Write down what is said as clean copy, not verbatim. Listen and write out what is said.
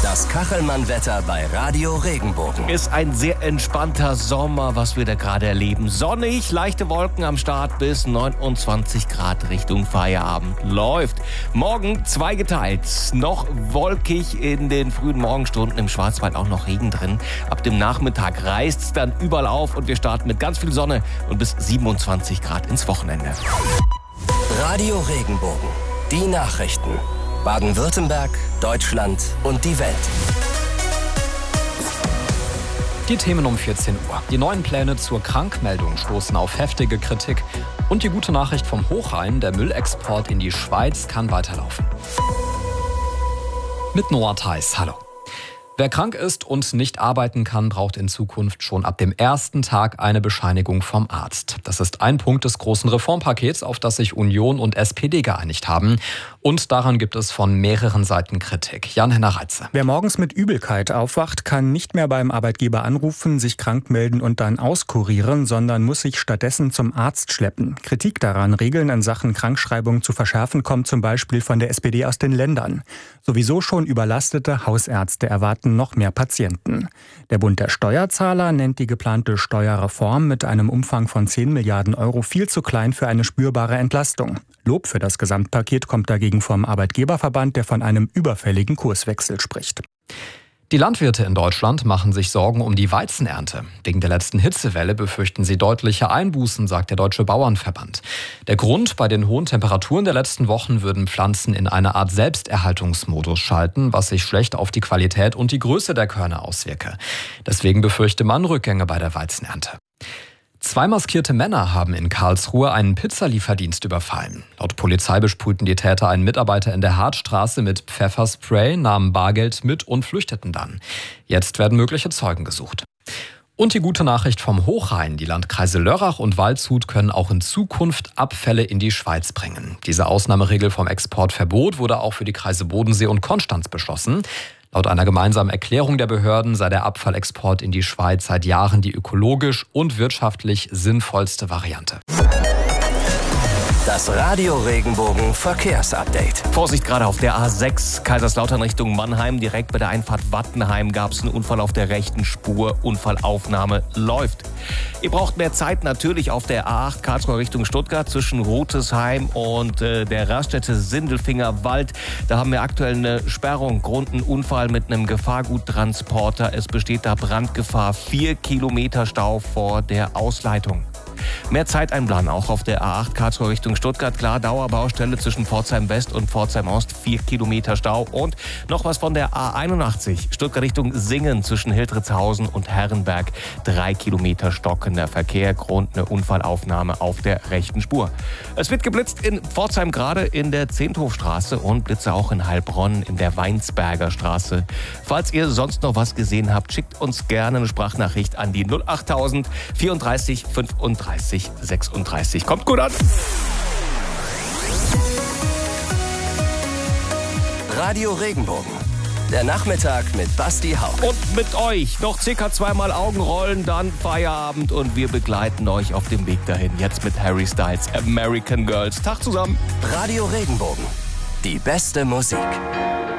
Das Kachelmann-Wetter bei Radio Regenbogen. Ist ein sehr entspannter Sommer, was wir da gerade erleben. Sonnig, leichte Wolken am Start bis 29 Grad Richtung Feierabend. Läuft. Morgen zweigeteilt. Noch wolkig in den frühen Morgenstunden, im Schwarzwald auch noch Regen drin. Ab dem Nachmittag reißt es dann überall auf und wir starten mit ganz viel Sonne und bis 27 Grad ins Wochenende. Radio Regenbogen. Die Nachrichten. Baden-Württemberg, Deutschland und die Welt. Die Themen um 14 Uhr. Die neuen Pläne zur Krankmeldung stoßen auf heftige Kritik. Und die gute Nachricht vom Hochrhein, der Müllexport in die Schweiz kann weiterlaufen. Mit Noah Theis, hallo. Wer krank ist und nicht arbeiten kann, braucht in Zukunft schon ab dem ersten Tag eine Bescheinigung vom Arzt. Das ist ein Punkt des großen Reformpakets, auf das sich Union und SPD geeinigt haben. Und daran gibt es von mehreren Seiten Kritik. Jan-Henner Reitze. Wer morgens mit Übelkeit aufwacht, kann nicht mehr beim Arbeitgeber anrufen, sich krank melden und dann auskurieren, sondern muss sich stattdessen zum Arzt schleppen. Kritik daran, Regeln in Sachen Krankschreibung zu verschärfen, kommt zum Beispiel von der SPD aus den Ländern. Sowieso schon überlastete Hausärzte erwarten noch mehr Patienten. Der Bund der Steuerzahler nennt die geplante Steuerreform mit einem Umfang von 10 Milliarden Euro viel zu klein für eine spürbare Entlastung. Lob für das Gesamtpaket kommt dagegen vom Arbeitgeberverband, der von einem überfälligen Kurswechsel spricht. Die Landwirte in Deutschland machen sich Sorgen um die Weizenernte. Wegen der letzten Hitzewelle befürchten sie deutliche Einbußen, sagt der Deutsche Bauernverband. Der Grund: bei den hohen Temperaturen der letzten Wochen würden Pflanzen in eine Art Selbsterhaltungsmodus schalten, was sich schlecht auf die Qualität und die Größe der Körner auswirke. Deswegen befürchte man Rückgänge bei der Weizenernte. 2 maskierte Männer haben in Karlsruhe einen Pizzalieferdienst überfallen. Laut Polizei besprühten die Täter einen Mitarbeiter in der Hartstraße mit Pfefferspray, nahmen Bargeld mit und flüchteten dann. Jetzt werden mögliche Zeugen gesucht. Und die gute Nachricht vom Hochrhein: Die Landkreise Lörrach und Waldshut können auch in Zukunft Abfälle in die Schweiz bringen. Diese Ausnahmeregel vom Exportverbot wurde auch für die Kreise Bodensee und Konstanz beschlossen. Laut einer gemeinsamen Erklärung der Behörden sei der Abfallexport in die Schweiz seit Jahren die ökologisch und wirtschaftlich sinnvollste Variante. Das Radio Regenbogen Verkehrsupdate. Vorsicht, gerade auf der A6 Kaiserslautern Richtung Mannheim. Direkt bei der Einfahrt Wattenheim gab es einen Unfall auf der rechten Spur. Unfallaufnahme läuft. Ihr braucht mehr Zeit natürlich auf der A8 Karlsruhe Richtung Stuttgart zwischen Rotesheim und der Raststätte Sindelfinger Wald. Da haben wir aktuell eine Sperrung. Grund ein Unfall mit einem Gefahrguttransporter. Es besteht da Brandgefahr. 4 Kilometer Stau vor der Ausleitung. Mehr Zeit einplanen auch auf der A8 Karlsruhe Richtung Stuttgart. Klar, Dauerbaustelle zwischen Pforzheim West und Pforzheim Ost, 4 Kilometer Stau. Und noch was von der A81 Stuttgart Richtung Singen zwischen Hildritzhausen und Herrenberg. 3 Kilometer stockender Verkehr, Grund eine Unfallaufnahme auf der rechten Spur. Es wird geblitzt in Pforzheim gerade in der Zehnthofstraße und Blitze auch in Heilbronn in der Weinsberger Straße. Falls ihr sonst noch was gesehen habt, schickt uns gerne eine Sprachnachricht an die 08000 34 35 36. Kommt gut an! Radio Regenbogen. Der Nachmittag mit Basti Hauck. Und mit euch noch circa 2-mal Augenrollen, dann Feierabend und wir begleiten euch auf dem Weg dahin. Jetzt mit Harry Styles, American Girls. Tag zusammen. Radio Regenbogen. Die beste Musik.